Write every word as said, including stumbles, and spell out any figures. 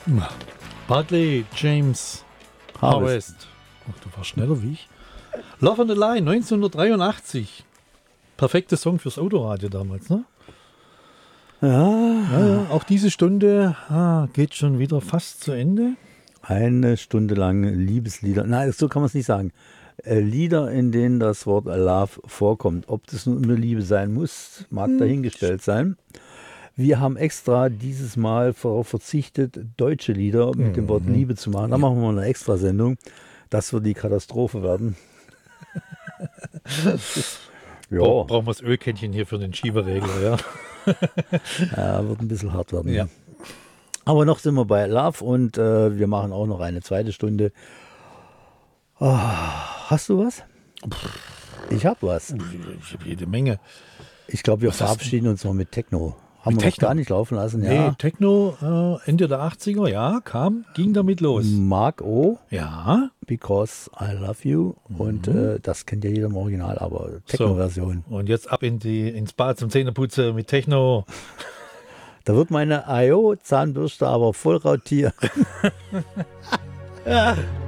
Barclay James Harvest. Ach, du warst schneller wie ich. Love on the Line, neunzehnhundertdreiundachtzig. Perfektes Song fürs Autoradio damals, ne? Ja. Ja, ja. Auch diese Stunde ah, geht schon wieder fast zu Ende. Eine Stunde lang Liebeslieder. Nein, so kann man es nicht sagen. Äh, Lieder, in denen das Wort Love vorkommt. Ob das nun immer Liebe sein muss, mag dahingestellt sein. Wir haben extra dieses Mal darauf verzichtet, deutsche Lieder mit dem Wort Liebe zu machen. Da machen wir mal eine Extrasendung. Das wird die Katastrophe werden. Ja. Bra brauchen wir das Ölkännchen hier für den Schieberegler, ja. Ja, wird ein bisschen hart werden. Ja. Aber noch sind wir bei Love und äh, wir machen auch noch eine zweite Stunde. Oh, hast du was? Ich habe was. Ich habe jede Menge. Ich glaube, wir Was hast verabschieden uns noch mit Techno. Haben Mit wir Techno? noch gar nicht laufen lassen. Nee, Ja. Techno äh, Ende der achtziger, ja, kam, ging damit los. Mark O. Ja. Because I Love You. Und äh, das kennt ja jeder im Original, aber Techno-Version. So, und jetzt ab in die, ins Bad zum Zähneputzen mit Techno. Da wird meine I O-Zahnbürste aber voll rautieren. Ja.